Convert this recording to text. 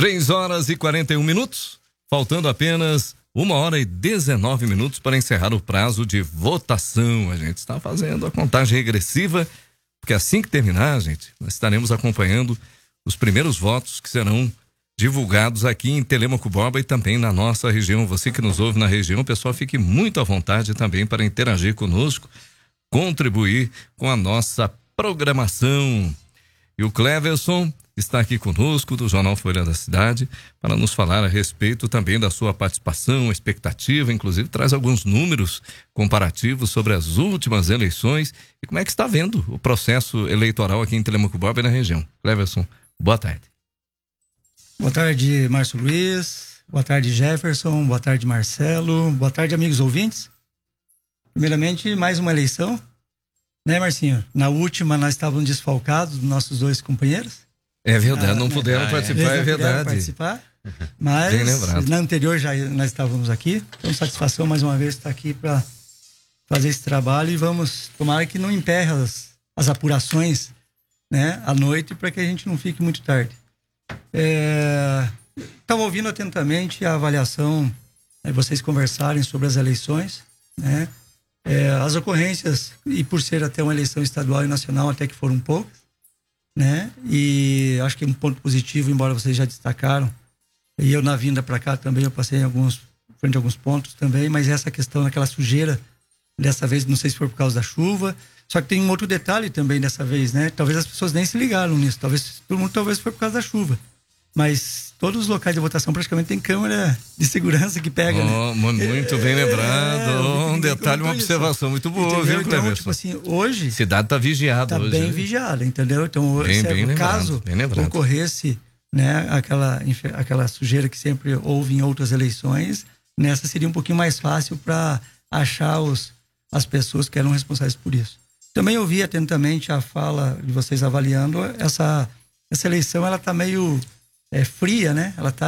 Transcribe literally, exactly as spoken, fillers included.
três horas e quarenta e um minutos, faltando apenas uma hora e dezenove minutos para encerrar o prazo de votação. A gente está fazendo a contagem regressiva, porque assim que terminar, gente, nós estaremos acompanhando os primeiros votos que serão divulgados aqui em Telêmaco Borba e também na nossa região. Você que nos ouve na região, pessoal, fique muito à vontade também para interagir conosco, contribuir com a nossa programação. E o Cleverson está aqui conosco do Jornal Folha da Cidade para nos falar a respeito também da sua participação, expectativa, inclusive traz alguns números comparativos sobre as últimas eleições e como é que está vendo o processo eleitoral aqui em Telêmaco Borba e na região. Cleverson, boa tarde. Boa tarde, Márcio Luiz. Boa tarde, Jefferson. Boa tarde, Marcelo. Boa tarde, amigos ouvintes. Primeiramente, mais uma eleição, né, Marcinho? Na última nós estávamos desfalcados, nossos dois companheiros. É verdade, ah, não puderam ah, participar, é, é verdade. Participar, mas na anterior já nós estávamos aqui. Então, satisfação mais uma vez estar aqui para fazer esse trabalho e vamos, tomara que não emperre as, as apurações, né, à noite, para que a gente não fique muito tarde. Estava é, ouvindo atentamente a avaliação, né, vocês conversarem sobre as eleições, né, é, as ocorrências, e por ser até uma eleição estadual e nacional, até que foram poucas, né? E acho que um ponto positivo, embora vocês já destacaram, e eu na vinda para cá também eu passei em alguns, frente a alguns pontos também, mas essa questão daquela sujeira, dessa vez, não sei se foi por causa da chuva, só que tem um outro detalhe também dessa vez, né? Talvez as pessoas nem se ligaram nisso, talvez todo mundo talvez foi por causa da chuva, mas todos os locais de votação praticamente tem câmera de segurança que pega, oh, né? Muito bem lembrado, é, oh, um detalhe, uma observação muito boa, entendeu? Viu, então, tipo assim, hoje... Cidade tá vigiada tá hoje. bem né? vigiada, entendeu? Então, bem, se bem é, lembrado, caso bem lembrado. ocorresse, né, aquela, aquela sujeira que sempre houve em outras eleições, nessa seria um pouquinho mais fácil para achar os, as pessoas que eram responsáveis por isso. Também ouvi atentamente a fala de vocês avaliando essa, essa eleição, ela tá meio é, fria, né? Ela tá